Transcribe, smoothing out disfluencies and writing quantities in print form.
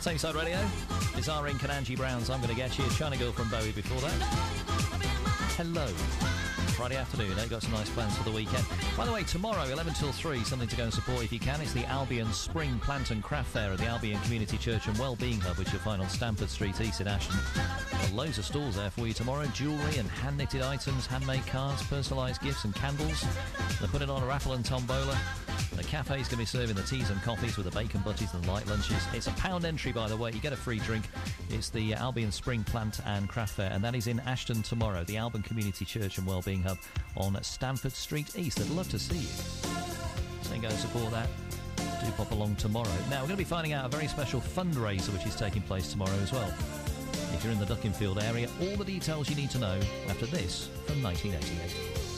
Tameside Radio. It's Rink and Angie Brown's I'm Gonna Get You. China Girl from Bowie before that. Hello. Friday afternoon, got some nice plans for the weekend. By the way, tomorrow, 11 till 3, something to go and support if you can. It's the Albion Spring Plant and Craft Fair at the Albion Community Church and Wellbeing Hub, which you'll find on Stamford Street East in Ashton. Got loads of stalls there for you tomorrow. Jewellery and hand-knitted items, handmade cards, personalised gifts and candles. They're putting on a raffle and tombola. The cafe's going to be serving the teas and coffees with the bacon butties and light lunches. It's £1 entry, by the way. You get a free drink. It's the Albion Spring Plant and Craft Fair, and that is in Ashton tomorrow, the Albion Community Church and Wellbeing Hub on Stamford Street East. I'd love to see you. So go and support that. Do pop along tomorrow. Now, we're going to be finding out a very special fundraiser which is taking place tomorrow as well. If you're in the Duckingfield area, all the details you need to know after this from 1988.